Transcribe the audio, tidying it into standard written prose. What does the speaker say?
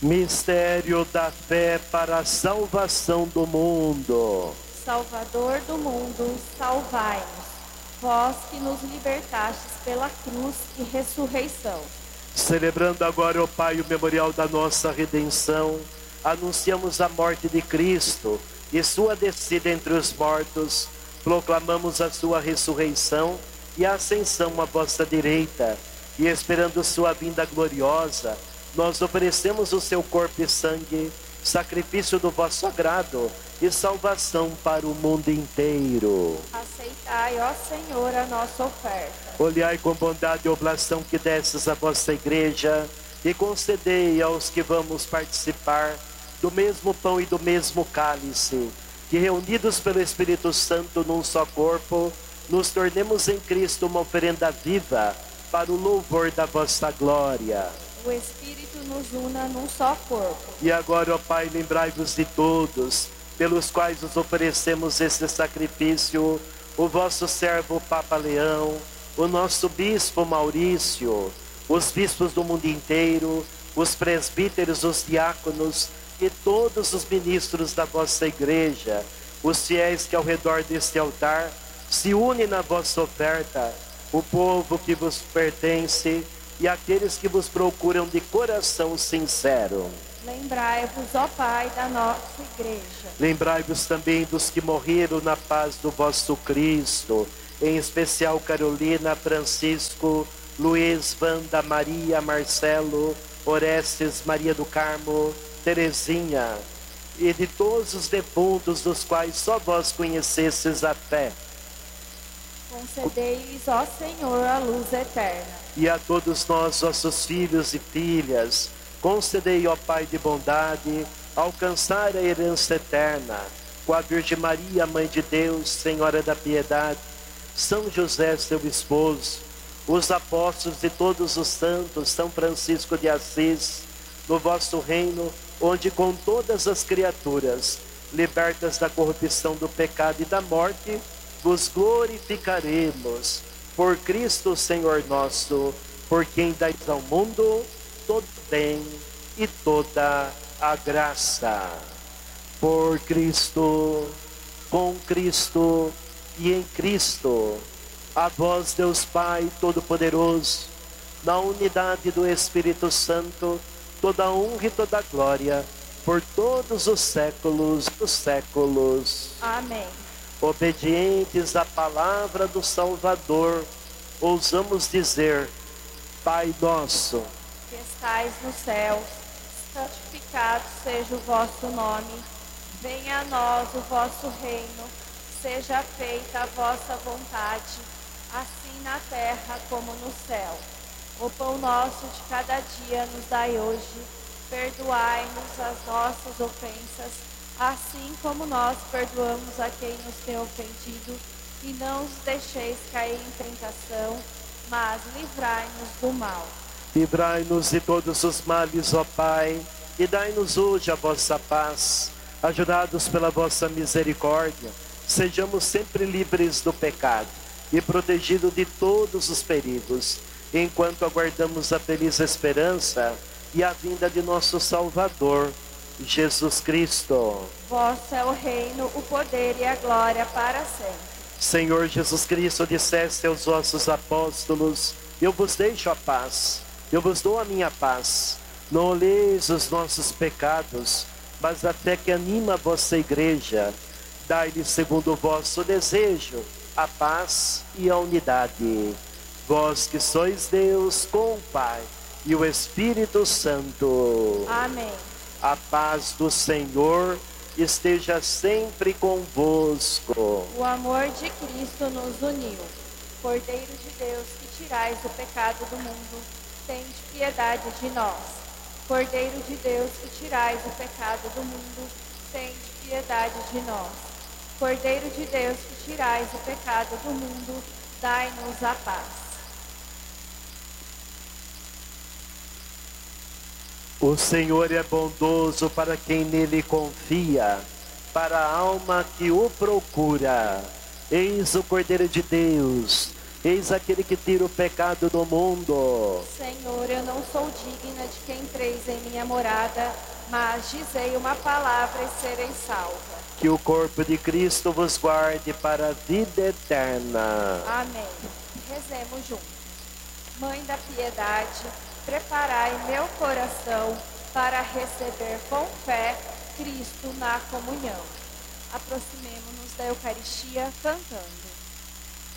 Mistério da fé para a salvação do mundo. Salvador do mundo, salvai-nos. Vós que nos libertastes pela cruz e ressurreição. Celebrando agora, ó Pai, o memorial da nossa redenção, anunciamos a morte de Cristo e sua descida entre os mortos, proclamamos a sua ressurreição e a ascensão à vossa direita, e esperando sua vinda gloriosa, nós oferecemos o seu corpo e sangue, sacrifício do vosso agrado e salvação para o mundo inteiro. Aceitai, ó Senhor, a nossa oferta. Olhai com bondade a oblação que desces à vossa igreja e concedei aos que vamos participar do mesmo pão e do mesmo cálice, que reunidos pelo Espírito Santo num só corpo, nos tornemos em Cristo uma oferenda viva para o louvor da vossa glória. O Espírito nos una num só corpo. E agora, ó Pai, lembrai-vos de todos, pelos quais os oferecemos esse sacrifício, o vosso servo Papa Leão, o nosso Bispo Maurício, os bispos do mundo inteiro, os presbíteros, os diáconos e todos os ministros da vossa igreja, os fiéis que ao redor deste altar se unem na vossa oferta, o povo que vos pertence e aqueles que vos procuram de coração sincero. Lembrai-vos, ó Pai, da nossa igreja. Lembrai-vos também dos que morreram na paz do vosso Cristo, em especial Carolina, Francisco, Luiz, Wanda, Maria, Marcelo, Orestes, Maria do Carmo, Terezinha, e de todos os defuntos dos quais só vós conhecesses a fé. Concedei-lhes, ó Senhor, a luz eterna. E a todos nós, vossos filhos e filhas, concedei, ó Pai de bondade, alcançar a herança eterna, com a Virgem Maria, Mãe de Deus, Senhora da Piedade, São José, seu esposo, os apóstolos e todos os santos, São Francisco de Assis, no vosso reino, onde com todas as criaturas, libertas da corrupção do pecado e da morte, vos glorificaremos. Por Cristo, Senhor nosso, por quem dais ao mundo todo bem e toda a graça. Por Cristo, com Cristo e em Cristo, a vós, Deus Pai Todo-Poderoso, na unidade do Espírito Santo, toda honra e toda glória, por todos os séculos dos séculos. Amém. Obedientes à palavra do Salvador, ousamos dizer: Pai nosso, Que estais nos céus, santificado seja o vosso nome. Venha a nós o vosso reino. Seja feita a vossa vontade, assim na terra como no céu. O pão nosso de cada dia nos dai hoje. Perdoai-nos as nossas ofensas, assim como nós perdoamos a quem nos tem ofendido. E não os deixeis cair em tentação, mas livrai-nos do mal. livrai-nos de todos os males, ó Pai, e dai-nos hoje a vossa paz. Ajudados pela vossa misericórdia, sejamos sempre livres do pecado e protegidos de todos os perigos, enquanto aguardamos a feliz esperança e a vinda de nosso Salvador, Jesus Cristo. Vosso é o reino, o poder e a glória para sempre. Senhor Jesus Cristo, disseste aos vossos apóstolos: eu vos deixo a paz, eu vos dou a minha paz. Não olheis os nossos pecados, mas a fé que anima a vossa igreja. Dai-lhe segundo o vosso desejo a paz e a unidade. Vós que sois Deus com o Pai e o Espírito Santo. Amém. A paz do Senhor esteja sempre convosco. O amor de Cristo nos uniu. Cordeiro de Deus, que tirais o pecado do mundo, tende piedade de nós. Cordeiro de Deus, que tirais o pecado do mundo, tende piedade de nós. Cordeiro de Deus, que tirais o pecado do mundo, dai-nos a paz. O Senhor é bondoso para quem nele confia, para a alma que o procura. Eis o Cordeiro de Deus, Eis aquele que tira o pecado do mundo. Senhor, eu não sou digna de que entreis em minha morada, mas dizei uma palavra e serei salva. Que o corpo de Cristo vos guarde para a vida eterna. Amém. Rezemos juntos. Mãe da piedade, preparai meu coração para receber com fé Cristo na comunhão. Aproximemo-nos da Eucaristia cantando.